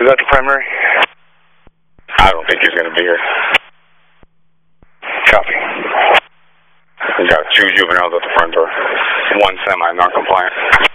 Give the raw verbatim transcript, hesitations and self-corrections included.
Is that the primary? I don't think he's going to be here. Copy. We got two juveniles at the front door. One semi non-compliant.